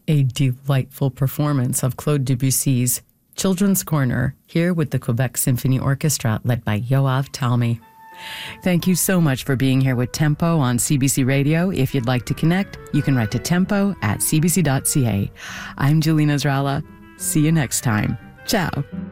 A delightful performance of Claude Debussy's Children's Corner, here with the Quebec Symphony Orchestra, led by Yoav Talmy. Thank you so much for being here with Tempo on CBC Radio. If you'd like to connect, you can write to tempo@cbc.ca. I'm Julina Zrala. See you next time. Ciao.